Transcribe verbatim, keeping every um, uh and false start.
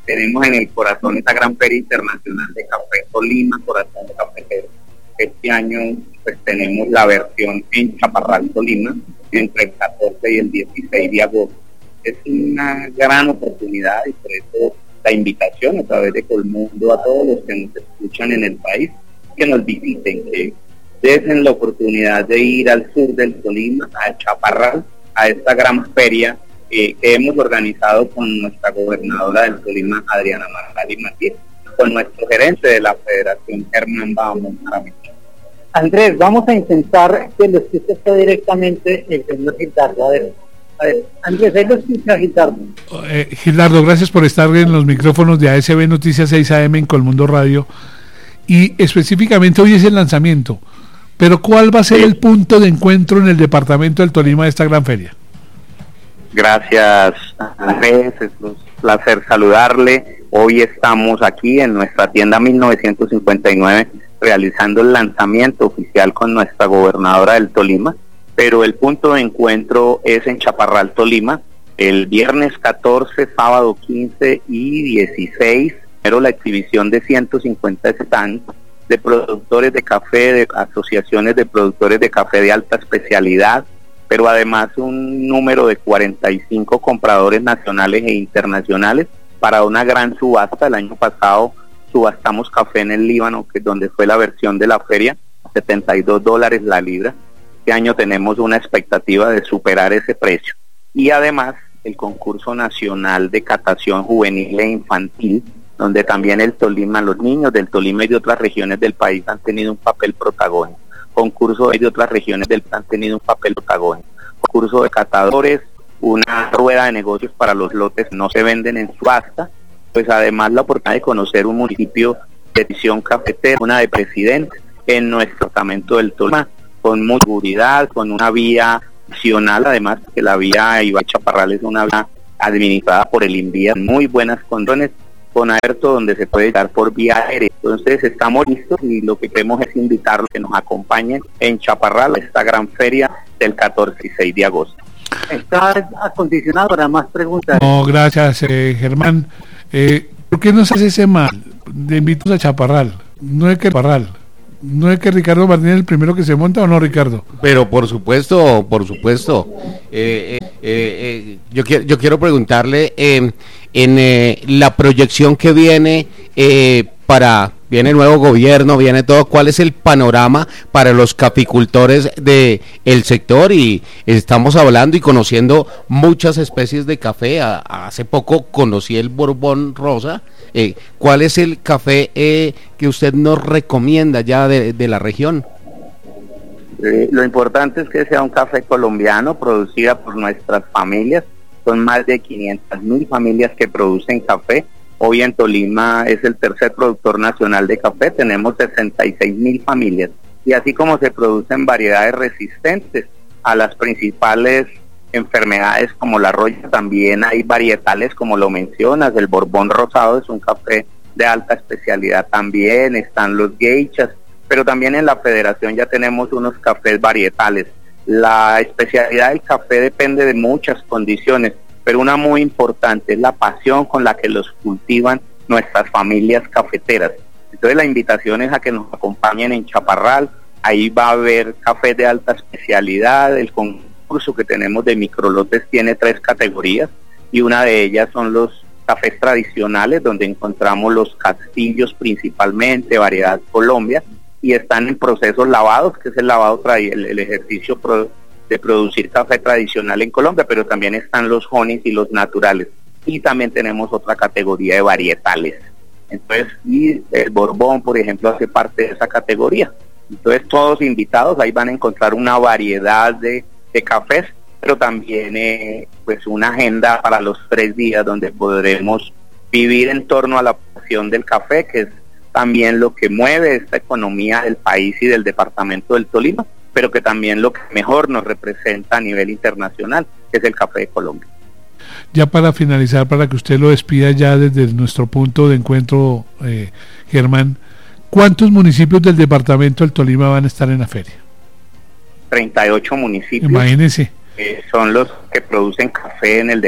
tenemos en el corazón esta gran feria internacional de café Tolima, corazón de cafetero. Este año pues tenemos la versión en Chaparral, Tolima, entre el catorce y el dieciséis de agosto. Es una gran oportunidad y por eso la invitación a través de Colmundo a todos los que nos escuchan en el país, que nos visiten, que den la oportunidad de ir al sur del Tolima, a Chaparral, a esta gran feria eh, que hemos organizado con nuestra gobernadora del Tolima, Adriana Margali Martínez, con nuestro gerente de la Federación, Germán Bahamonde. Andrés, vamos a intentar que lo escuche directamente el señor Gildardo. A ver, a ver, Andrés, ahí lo escucha Gildardo. Eh, Gildardo, gracias por estar en los micrófonos de A S B Noticias seis A M en Colmundo Radio. Y específicamente hoy es el lanzamiento, pero ¿cuál va a ser el punto de encuentro en el departamento del Tolima de esta gran feria? Gracias, Andrés, es un placer saludarle. Hoy estamos aquí en nuestra tienda mil novecientos cincuenta y nueve realizando el lanzamiento oficial con nuestra gobernadora del Tolima, pero el punto de encuentro es en Chaparral, Tolima, el viernes catorce, sábado quince y dieciséis, pero la exhibición de ciento cincuenta stands de productores de café, de asociaciones de productores de café de alta especialidad, pero además un número de cuarenta y cinco compradores nacionales e internacionales para una gran subasta. El año pasado subastamos café en el Líbano, que es donde fue la versión de la feria, setenta y dos dólares la libra. Este año tenemos una expectativa de superar ese precio. Y además el concurso nacional de catación juvenil e infantil, donde también el Tolima, los niños del Tolima y de otras regiones del país han tenido un papel protagónico. Concurso de otras regiones del país han tenido un papel protagónico. Concurso de catadores, una rueda de negocios para los lotes que no se venden en subasta, pues además la oportunidad de conocer un municipio de edición cafetera, una de presidente en nuestro departamento del Tolima, con mucha seguridad, con una vía nacional, además que la vía Ibai Chaparral es una vía administrada por el INVIA en muy buenas condiciones, con aeropuerto donde se puede llegar por vía aérea. Entonces estamos listos y lo que queremos es invitarlos a que nos acompañen en Chaparral, a esta gran feria del catorce y seis de agosto. Está acondicionado para más preguntas. No, gracias, eh, Germán. Eh, ¿Por qué no se hace ese mal de invitos a Chaparral? No es que Chaparral, no es que Ricardo Martínez es el primero que se monta, ¿o no, Ricardo? Pero por supuesto, por supuesto. Eh, eh, eh, yo quiero, yo quiero preguntarle eh, en eh, la proyección que viene eh, para viene el nuevo gobierno, viene todo, ¿cuál es el panorama para los caficultores de el sector? Y estamos hablando y conociendo muchas especies de café. A, hace poco conocí el Borbón Rosa. Eh, ¿cuál es el café eh, que usted nos recomienda ya de, de la región? Eh, lo importante es que sea un café colombiano, producido por nuestras familias. Son más de quinientas mil familias que producen café. Hoy en Tolima es el tercer productor nacional de café, tenemos sesenta y seis mil familias. Y así como se producen variedades resistentes a las principales enfermedades como la roya, también hay varietales como lo mencionas. El Borbón Rosado es un café de alta especialidad también, están los geishas, pero también en la federación ya tenemos unos cafés varietales. La especialidad del café depende de muchas condiciones, pero una muy importante es la pasión con la que los cultivan nuestras familias cafeteras. Entonces la invitación es a que nos acompañen en Chaparral. Ahí va a haber café de alta especialidad. El concurso que tenemos de microlotes tiene tres categorías y una de ellas son los cafés tradicionales, donde encontramos los castillos principalmente, variedad Colombia, y están en procesos lavados, que es el lavado tra- el, el ejercicio pro de producir café tradicional en Colombia, pero también están los honeys y los naturales, y también tenemos otra categoría de varietales. Entonces, y el Borbón, por ejemplo, hace parte de esa categoría. Entonces, todos invitados, ahí van a encontrar una variedad de, de cafés, pero también eh, pues una agenda para los tres días donde podremos vivir en torno a la pasión del café, que es también lo que mueve esta economía del país y del departamento del Tolima, pero que también lo que mejor nos representa a nivel internacional, que es el café de Colombia. Ya para finalizar, para que usted lo despida ya desde nuestro punto de encuentro, eh, Germán, ¿cuántos municipios del departamento del Tolima van a estar en la feria? treinta y ocho municipios. Imagínese. Eh, son los que producen café en el